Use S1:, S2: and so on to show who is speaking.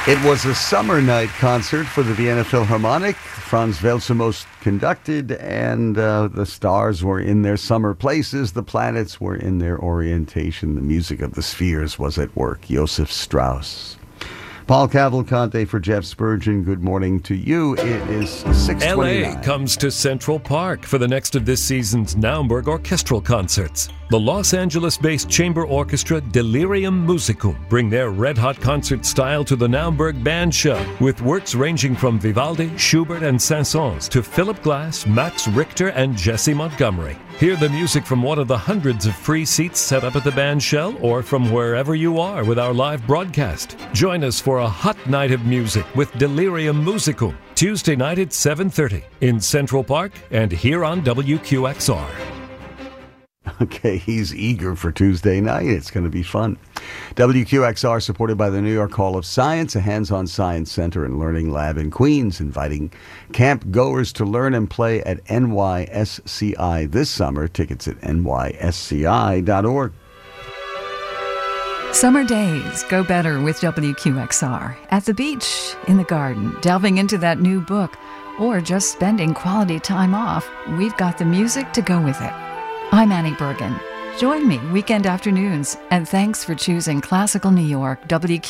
S1: It was a summer night concert for the Vienna Philharmonic. Franz Welsemost conducted, and the stars were in their summer places. The planets were in their orientation. The music of the spheres was at work. Joseph Strauss. Paul Cavalcante for Jeff Spurgeon. Good morning to you. It is 6:29.
S2: LA comes to Central Park for the next of this season's Naumburg orchestral concerts. The Los Angeles-based chamber orchestra Delirium Musicum bring their red-hot concert style to the Naumburg Band Show, with works ranging from Vivaldi, Schubert, and Saint-Saëns to Philip Glass, Max Richter, and Jesse Montgomery. Hear the music from one of the hundreds of free seats set up at the band shell or from wherever you are with our live broadcast. Join us for a hot night of music with Delirium Musicum, Tuesday night at 7:30 in Central Park and here on WQXR.
S1: Okay, he's eager for Tuesday night. It's going to be fun. WQXR, supported by the New York Hall of Science, a hands-on science center and learning lab in Queens, inviting camp goers to learn and play at NYSCI this summer. Tickets at nysci.org.
S3: Summer days go better with WQXR. At the beach, in the garden, delving into that new book, or just spending quality time off, we've got the music to go with it. I'm Annie Bergen. Join me weekend afternoons, and thanks for choosing Classical New York, WQXR.